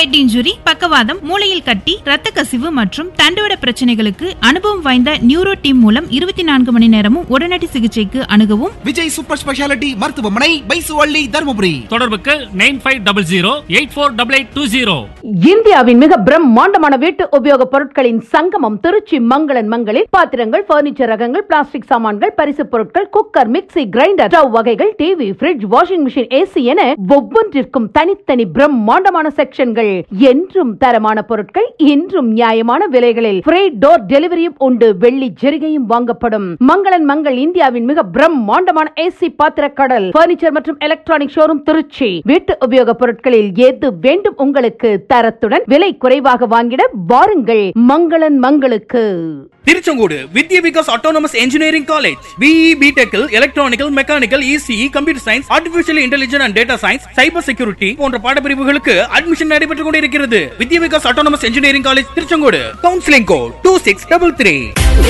Head injury, பக்கவாதம், மூளையில் கட்டி, ரத்த கசிவு மற்றும் தண்டுவட பிரச்சனைகளுக்கு அனுபவம் வாய்ந்த நியூரோ டீம் மூலம் 24 மணி நேரமும் உடனடி சிகிச்சைக்கு அணுகவும் விஜய் சூப்பர் ஸ்பெஷாலிட்டி மருத்துவமனை, பைசுவள்ளி, தர்மபுரி. தொடர்புக்கு 9500848820. இந்தியாவின் மிக பிரம்மாண்டமான வீட்டு உபயோக பொருட்களின் சங்கமம் திருச்சி மங்களன் மங்களில் பாத்திரங்கள், பர்னிச்சர் ரகங்கள், பிளாஸ்டிக் சாமான்கள், பரிசு பொருட்கள், குக்கர், மிக்ஸி, கிரைண்டர், ஸ்டவ் வகைகள், TV, fridge, washing machine, AC என ஒவ்வொன்றிற்கும் தனித்தனி பிரம்மாண்டமான செக்ஷன்கள். என்றும் தரமான பொருட்கள், இன்றும் நியாயமான விலைகளில் ஃப்ரீ டோர் டெலிவரியும் உண்டு. வெள்ளி ஜெரிகையும் வாங்கப்படும். மங்களன் மங்கள் இந்தியாவின் மிக பிரம்மாண்டமான ஏசி பாத்திர கடல், பர்னிச்சர் மற்றும் எலக்ட்ரானிக் ஷோரூம் திருச்சி. வீட்டு உபயோக பொருட்களில் எது வேண்டும் உங்களுக்கு, தரத்துடன் விலை குறைவாக வாங்கிட வாருங்கள் மங்களன் மங்களுக்கு. திருச்செங்கோடு வித்யா Vikas autonomous engineering college. BE, பிடெக்கில் electronical, mechanical, ECE, computer science, artificial intelligence and data science, cyber security போன்ற பாடப்பிரிவுகளுக்கு அட்மிஷன் நடைபெற்றுக் கொண்டிருக்கிறது. வித்யா Vikas autonomous engineering college Tiruchengode. Counselling code 2633.